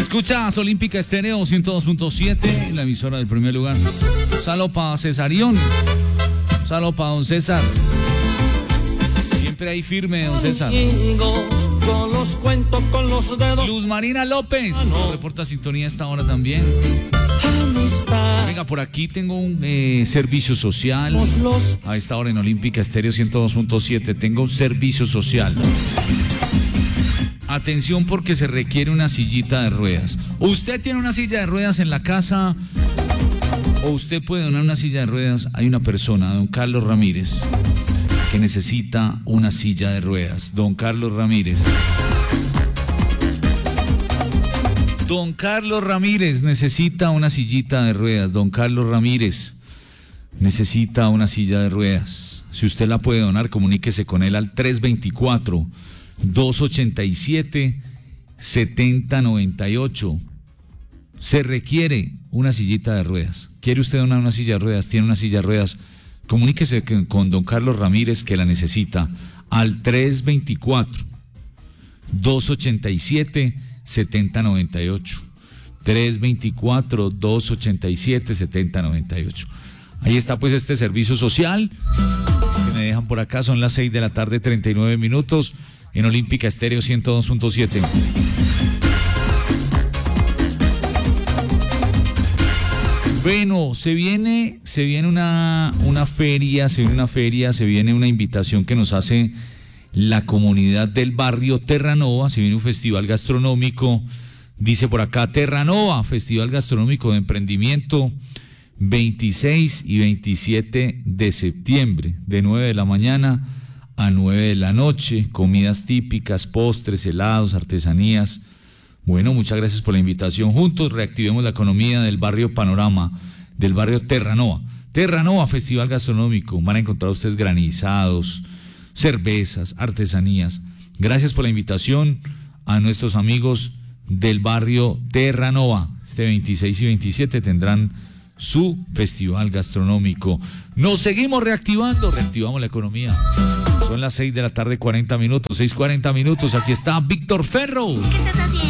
Escuchas Olímpica Estéreo 102.7, la emisora del primer lugar. Saludo para Cesarión. Saludo para don César. Siempre ahí firme, don César. Yo los cuento con los dedos. Luz Marina López reporta sintonía a esta hora también. Venga, por aquí tengo un servicio social. A esta hora en Olímpica Estéreo 102.7 tengo un servicio social. Atención, porque se requiere una sillita de ruedas. ¿Usted tiene una silla de ruedas en la casa? ¿O usted puede donar una silla de ruedas? Hay una persona, don Carlos Ramírez, que necesita una silla de ruedas. Don Carlos Ramírez. Don Carlos Ramírez necesita una sillita de ruedas. Don Carlos Ramírez necesita una silla de ruedas. Si usted la puede donar, comuníquese con él al 324-287-7098. Se requiere una sillita de ruedas. ¿Quiere usted donar una silla de ruedas? ¿Tiene una silla de ruedas? Comuníquese con don Carlos Ramírez, que la necesita, al 324-287-7098. 324-287-7098. Ahí está pues este servicio social que me dejan por acá. Son las 6 de la tarde, 39 minutos, en Olímpica Estéreo 102.7. Bueno, se viene una feria, se viene una invitación que nos hace la comunidad del barrio Terranova. Se viene un festival gastronómico, dice por acá, Terranova, Festival Gastronómico de Emprendimiento, 26 y 27 de septiembre, de 9 de la mañana a 9 de la noche, comidas típicas, postres, helados, artesanías. Bueno, muchas gracias por la invitación. Juntos reactivemos la economía del barrio Panorama, del barrio Terranova. Terranova, Festival Gastronómico. Van a encontrar ustedes granizados, cervezas, artesanías. Gracias por la invitación a nuestros amigos del barrio Terranova. Este 26 y 27 tendrán su festival gastronómico. Nos seguimos reactivamos la economía. Son las 6 de la tarde, 40 minutos, 6:40 minutos. Aquí está Víctor Ferro. ¿Qué estás haciendo?